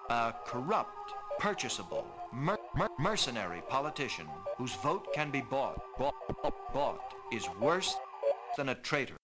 A corrupt, purchasable, mercenary politician whose vote can be bought is worse than a traitor.